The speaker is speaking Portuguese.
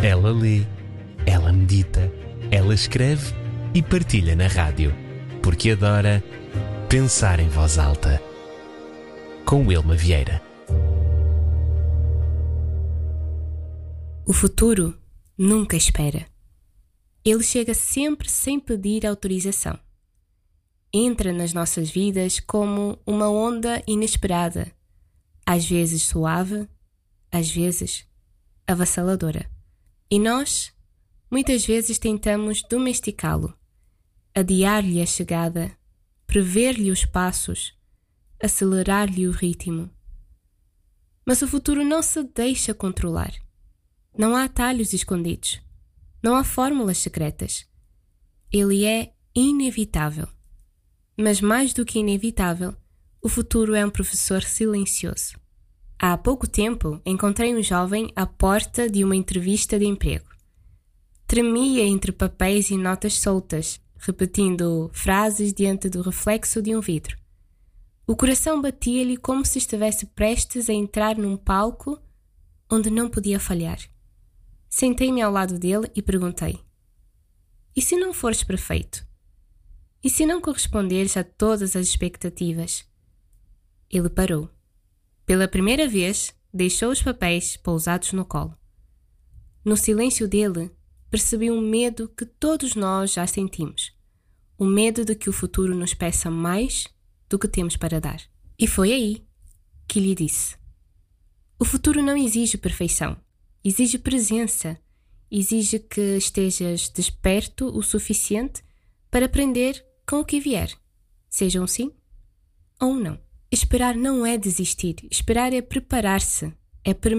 Ela lê, ela medita, ela escreve e partilha na rádio, porque adora pensar em voz alta. Com Wilma Vieira. O futuro nunca espera. Ele chega sempre sem pedir autorização. Entra nas nossas vidas como uma onda inesperada, às vezes suave, às vezes avassaladora. E nós, muitas vezes, tentamos domesticá-lo, adiar-lhe a chegada, prever-lhe os passos, acelerar-lhe o ritmo. Mas o futuro não se deixa controlar. Não há atalhos escondidos. Não há fórmulas secretas. Ele é inevitável. Mas mais do que inevitável, o futuro é um professor silencioso. Há pouco tempo encontrei um jovem à porta de uma entrevista de emprego. Tremia entre papéis e notas soltas, repetindo frases diante do reflexo de um vidro. O coração batia-lhe como se estivesse prestes a entrar num palco onde não podia falhar. Sentei-me ao lado dele e perguntei: e se não fores perfeito? E se não corresponderes a todas as expectativas? Ele parou. Pela primeira vez, deixou os papéis pousados no colo. No silêncio dele, percebi um medo que todos nós já sentimos. O medo de que o futuro nos peça mais do que temos para dar. E foi aí que lhe disse: o futuro não exige perfeição. Exige presença, exige que estejas desperto o suficiente para aprender com o que vier, seja um sim ou um não. Esperar não é desistir, esperar é preparar-se, é permitir